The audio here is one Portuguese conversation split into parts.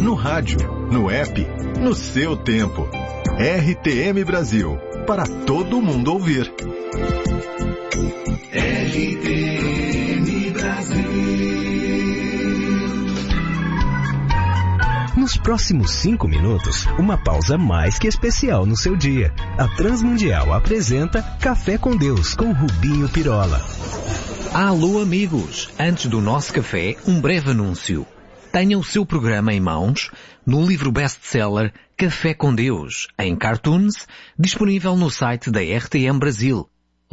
no rádio, no app, no seu tempo. RTM Brasil, para todo mundo ouvir. RTM Brasil. Nos próximos 5 minutos, uma pausa mais que especial no seu dia. A Transmundial apresenta Café com Deus, com Rubinho Pirola. Alô amigos, antes do nosso café, um breve anúncio. Tenha o seu programa em mãos no livro best-seller Café com Deus, em cartoons, disponível no site da RTM Brasil,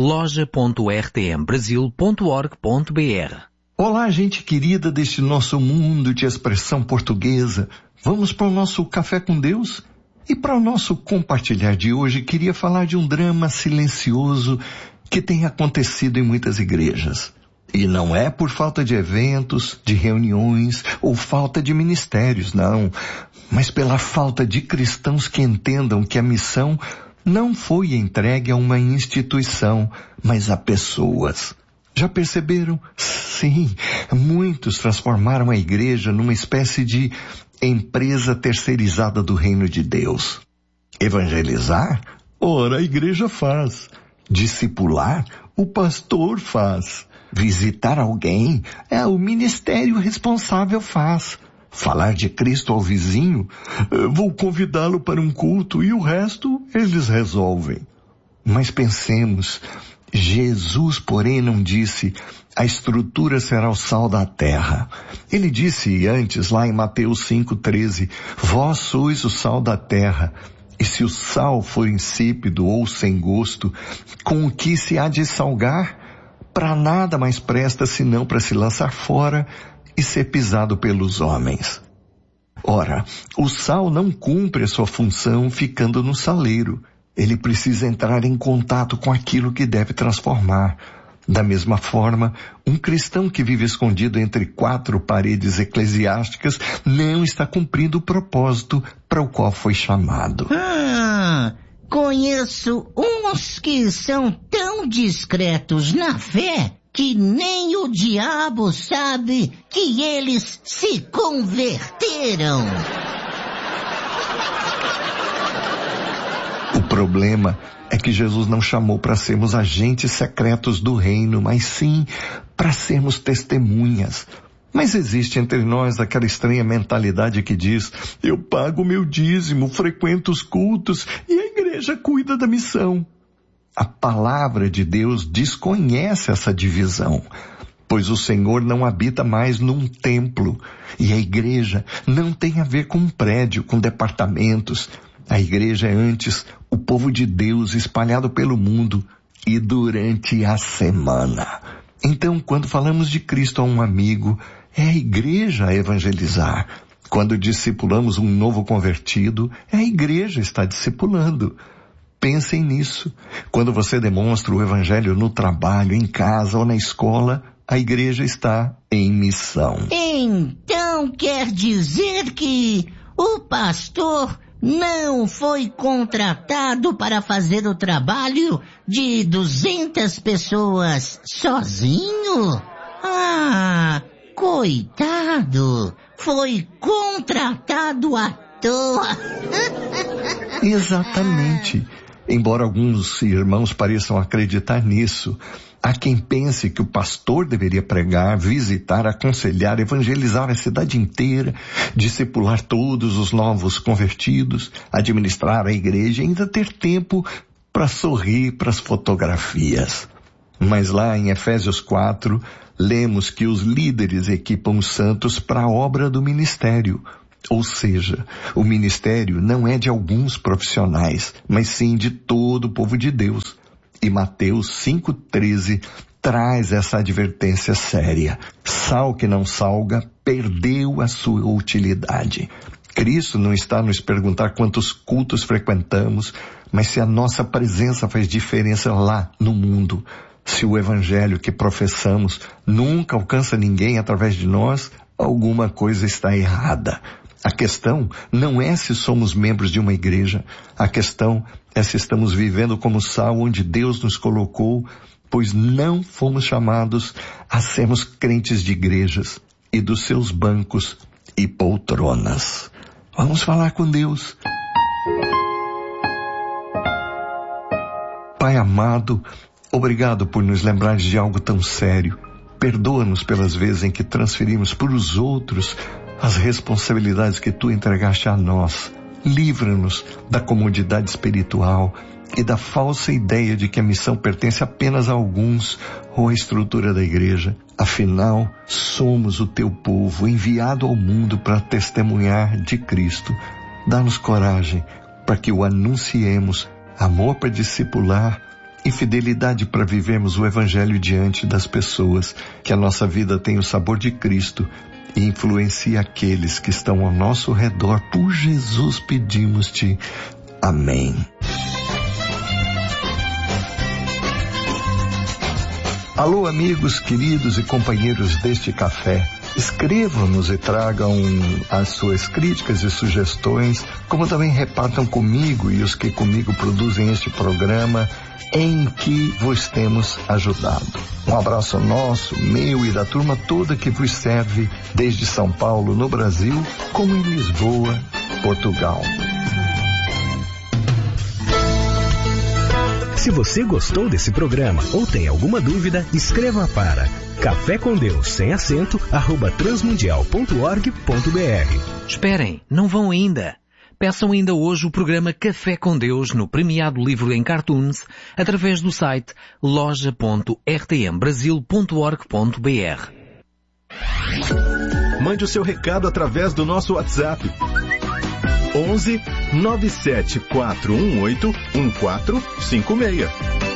loja.rtmbrasil.org.br. Olá, gente querida deste nosso mundo de expressão portuguesa. Vamos para o nosso Café com Deus? E para o nosso compartilhar de hoje, queria falar de um drama silencioso que tem acontecido em muitas igrejas. E não é por falta de eventos, de reuniões ou falta de ministérios, não. Mas pela falta de cristãos que entendam que a missão não foi entregue a uma instituição, mas a pessoas. Já perceberam? Sim, muitos transformaram a igreja numa espécie de empresa terceirizada do reino de Deus. Evangelizar? Ora, a igreja faz. Discipular? O pastor faz. Visitar alguém? O ministério responsável faz. Falar de Cristo ao vizinho? Vou convidá-lo para um culto e o resto eles resolvem. Mas pensemos, Jesus, porém, não disse: a estrutura será o sal da terra. Ele disse antes, lá em Mateus 5,13, vós sois o sal da terra. E se o sal for insípido ou sem gosto, com o que se há de salgar? Para nada mais presta senão para se lançar fora e ser pisado pelos homens. Ora, o sal não cumpre a sua função ficando no saleiro. Ele precisa entrar em contato com aquilo que deve transformar. Da mesma forma, um cristão que vive escondido entre 4 paredes eclesiásticas não está cumprindo o propósito para o qual foi chamado. Conheço uns que são tão discretos na fé que nem o diabo sabe que eles se converteram. O problema é que Jesus não chamou para sermos agentes secretos do reino, mas sim para sermos testemunhas. Mas existe entre nós aquela estranha mentalidade que diz: eu pago meu dízimo, frequento os cultos e a igreja cuida da missão. A palavra de Deus desconhece essa divisão, pois o Senhor não habita mais num templo e a igreja não tem a ver com um prédio, com departamentos. A igreja é antes o povo de Deus espalhado pelo mundo e durante a semana. Então, quando falamos de Cristo a um amigo, é a igreja a evangelizar. Quando discipulamos um novo convertido, é a igreja está discipulando. Pensem nisso. Quando você demonstra o evangelho no trabalho, em casa ou na escola, a igreja está em missão. Então quer dizer que o pastor não foi contratado para fazer o trabalho de 200 pessoas sozinho? Coitado! Foi contratado à toa! Exatamente. Embora alguns irmãos pareçam acreditar nisso, há quem pense que o pastor deveria pregar, visitar, aconselhar, evangelizar a cidade inteira, discipular todos os novos convertidos, administrar a igreja e ainda ter tempo para sorrir para as fotografias. Mas lá em Efésios 4, lemos que os líderes equipam os santos para a obra do ministério. Ou seja, o ministério não é de alguns profissionais, mas sim de todo o povo de Deus. E Mateus 5,13 traz essa advertência séria. Sal que não salga perdeu a sua utilidade. Cristo não está a nos perguntar quantos cultos frequentamos, mas se a nossa presença faz diferença lá no mundo. Se o evangelho que professamos nunca alcança ninguém através de nós, alguma coisa está errada. A questão não é se somos membros de uma igreja. A questão é se estamos vivendo como sal onde Deus nos colocou, pois não fomos chamados a sermos crentes de igrejas e dos seus bancos e poltronas. Vamos falar com Deus. Pai amado, obrigado por nos lembrar de algo tão sério. Perdoa-nos pelas vezes em que transferimos para os outros as responsabilidades que tu entregaste a nós. Livra-nos da comodidade espiritual e da falsa ideia de que a missão pertence apenas a alguns ou à estrutura da igreja. Afinal, somos o teu povo enviado ao mundo para testemunhar de Cristo. Dá-nos coragem para que o anunciemos, amor para discipular e fidelidade para vivermos o Evangelho diante das pessoas. Que a nossa vida tenha o sabor de Cristo e influencie aqueles que estão ao nosso redor. Por Jesus pedimos-te. Amém. Alô, amigos, queridos e companheiros deste café. Escrevam-nos e tragam as suas críticas e sugestões, como também repartam comigo e os que comigo produzem este programa em que vos temos ajudado. Um abraço nosso, meu e da turma toda que vos serve desde São Paulo, no Brasil, como em Lisboa, Portugal. Se você gostou desse programa ou tem alguma dúvida, escreva para Café com Deus, sem acento, @transmundial.org.br. Esperem, não vão ainda. Peçam ainda hoje o programa Café com Deus no premiado livro em cartoons através do site loja.rtmbrasil.org.br. Mande o seu recado através do nosso WhatsApp. 11 97418 1456.